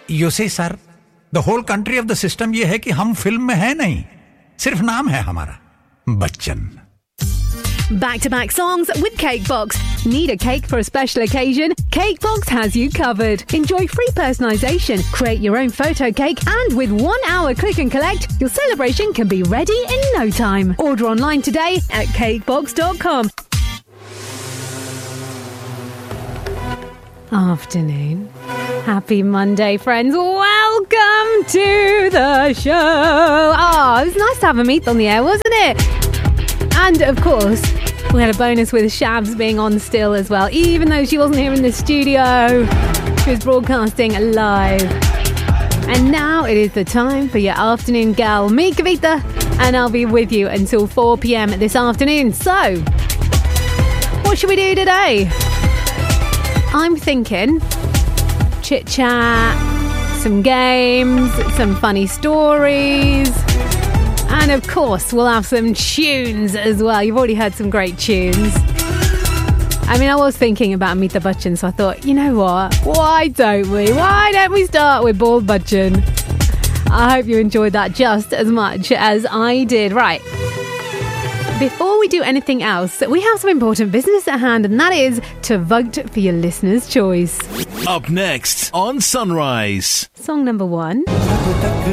You see, sir, the whole country of the system ये है कि हम फिल्म में है नहीं, सिर्फ नाम है हमारा Bachchan. Back-to-back songs with Cakebox. Need a cake for a special occasion? Cakebox has you covered. Enjoy free personalisation, create your own photo cake, and with 1 hour click and collect, your celebration can be ready in no time. Order online today at cakebox.com. Afternoon. Happy Monday, friends. Welcome to the show. Oh, it was nice to have Amit on the air, wasn't it? And, of course, we had a bonus with Shabs being on still as well, even though she wasn't here in the studio. She was broadcasting live. And now it is the time for your afternoon gal, me, Kavita, and I'll be with you until 4 p.m. this afternoon. So, what should we do today? I'm thinking chit-chat, some games, some funny stories, and of course we'll have some tunes as well. You've already heard some great tunes. I mean, I was thinking about Amitabh Bachchan, so I thought, you know what? Why don't we start with Bald Bachchan? I hope you enjoyed that just as much as I did. Right. Before we do anything else, we have some important business at hand, and that is to vote for your listener's choice. Up next on Sunrise. Song number 1.